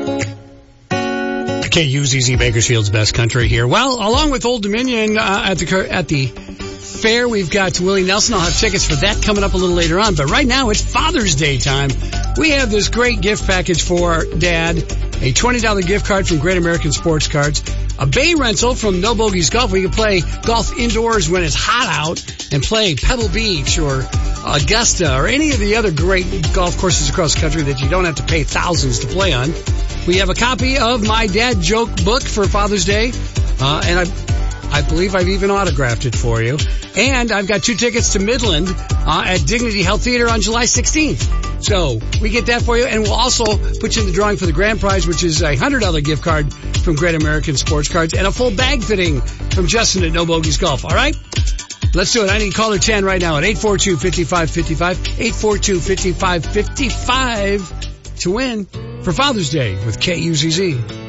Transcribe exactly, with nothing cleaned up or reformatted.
K U Z Z Bakersfield's Best Country here. Well, along with Old Dominion uh, at the at the fair, we've got Willie Nelson. I'll have tickets for that coming up a little later on. But right now, it's Father's Day time. We have this great gift package for Dad. A twenty dollars gift card from Great American Sports Cards. A bay rental from No Bogeys Golf. We can play golf indoors when it's hot out and play Pebble Beach or Augusta or any of the other great golf courses across the country that you don't have to pay thousands to play on. We have a copy of my dad joke book for Father's Day, uh, and I, I believe I've even autographed it for you. And I've got two tickets to Midland uh, at Dignity Health Theater on July sixteenth. So we get that for you, and we'll also put you in the drawing for the grand prize, which is a one hundred dollars gift card from Great American Sports Cards and a full bag fitting from Justin at No Bogeys Golf. All right? Let's do it. I need caller ten right now at eight four two, five five five five, eight four two, five five five five to win for Father's Day with K U Z Z.